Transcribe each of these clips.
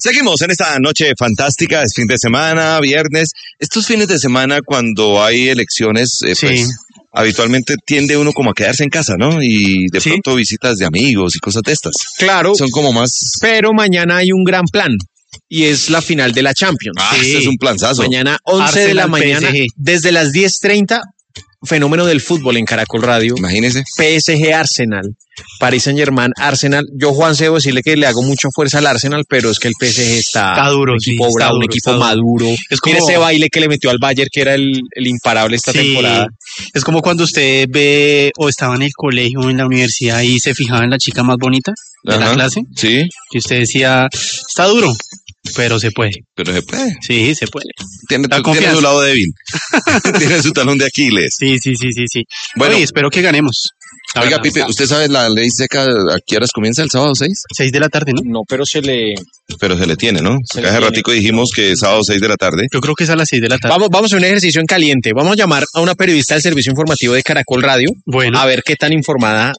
Seguimos en esta noche fantástica, es fin de semana, viernes. Estos fines de semana cuando hay elecciones, pues habitualmente tiende uno como a quedarse en casa, ¿no? Y de pronto visitas de amigos y cosas de estas. Claro. Son como más... Pero mañana hay un gran plan. Y es la final de la Champions. Este es un planzazo. Mañana 11 de la mañana, PSG. Desde las 10:30, fenómeno del fútbol en Caracol Radio. Imagínese. PSG Arsenal, Paris Saint-Germain Arsenal. Yo, Juan, debo decirle que le hago mucho fuerza al Arsenal, pero es que el PSG está duro, un equipo bravo, un equipo maduro. Es como ese baile que le metió al Bayern, que era el imparable esta temporada. Es como cuando usted ve o estaba en el colegio o en la universidad y se fijaba en la chica más bonita de la clase. Sí. Y usted decía, está duro. Pero se puede. Pero se puede. Sí, se puede. Tiene su lado débil. Tiene su talón de Aquiles. Sí. Bueno, oye, espero que ganemos. Oiga, Pipe, ¿usted sabe la ley seca a qué horas comienza el sábado 6? 6 de la tarde, ¿no? No, pero se le tiene, ¿no? Hace ratico dijimos que sábado 6 de la tarde. Yo creo que es a las 6 de la tarde. Vamos a hacer un ejercicio en caliente. Vamos a llamar a una periodista del servicio informativo de Caracol Radio. Bueno. A ver qué tan informada.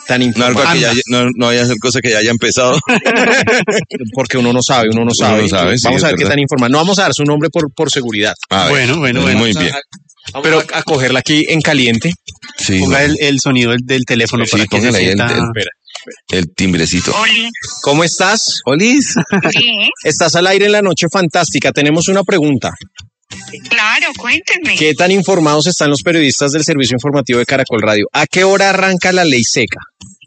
No vaya a ser cosa que ya haya empezado. Porque uno no sabe. Vamos a ver qué tan informada. No vamos a dar su nombre por seguridad. Bueno. Muy bien. Pero a cogerla aquí en caliente. Sí. Ponga el sonido del teléfono para que se sienta. El timbrecito. Oli. ¿Cómo estás? Olis. Sí. Estás al aire en la noche fantástica. Tenemos una pregunta. Claro, cuéntenme. ¿Qué tan informados están los periodistas del servicio informativo de Caracol Radio? ¿A qué hora arranca la ley seca?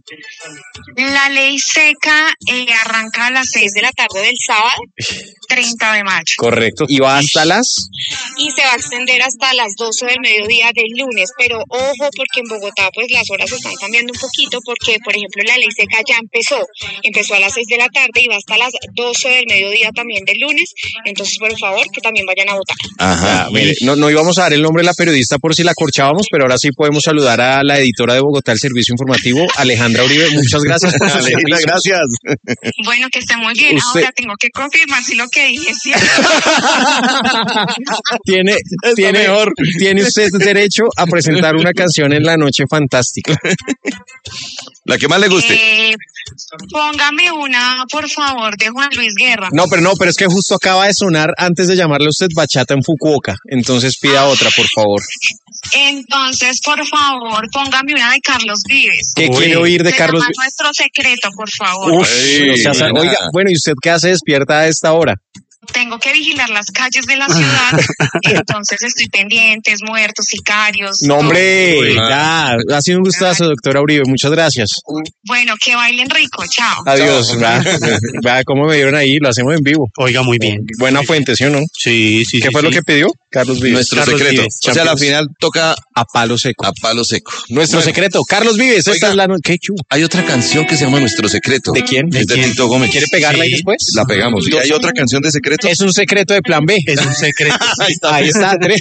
La ley seca arranca a las 6 de la tarde del sábado, 30 de mayo. Correcto. ¿Y va hasta las? Y se va a extender hasta las 12 del mediodía del lunes. Pero ojo, porque en Bogotá pues las horas están cambiando un poquito, porque por ejemplo la ley seca ya empezó a las 6 de la tarde y va hasta las 12 del mediodía también del lunes. Entonces, por favor, que también vayan a votar. Ajá, mire, no íbamos a dar el nombre de la periodista por si la corchábamos, pero ahora sí podemos saludar a la editora de Bogotá, el servicio informativo, Alejandra Uribe. Muchas gracias por su servicio. Gracias. Bueno, que esté muy bien. Ahora tengo que confirmar si lo que dije es cierto. Tiene usted derecho a presentar una canción en la noche fantástica. La que más le guste. Póngame una, por favor, de Juan Luis Guerra. No, pero es que justo acaba de sonar antes de llamarle a usted bachata en Fukuoka. Entonces pida otra, por favor. Entonces, por favor, póngame una de Carlos Vives. ¿Qué quiere oír de Carlos Vives? Nuestro secreto, por favor. Oiga, bueno, ¿y usted qué hace despierta a esta hora? Tengo que vigilar las calles de la ciudad, entonces estoy pendientes, muertos, sicarios. No, hombre, ya, ha sido un gustazo, doctora Uribe, muchas gracias. Bueno, que bailen rico, chao. Adiós, vea cómo me dieron ahí, lo hacemos en vivo. Oiga, muy bien. Buena fuente, ¿sí o no? Sí. ¿Qué fue lo que pidió? Carlos Vives. Nuestro secreto. Vives, o sea, la final toca a palo seco. A palo seco. Nuestro secreto, Carlos Vives, esta es la noche. ¿Qué chu? Hay otra canción que se llama Nuestro secreto. ¿De quién? Es de Tito Gómez. ¿Quiere pegarla ahí después? La pegamos. ¿Y hay otra canción de secreto? Es un secreto de plan B. Es un secreto. Ahí está.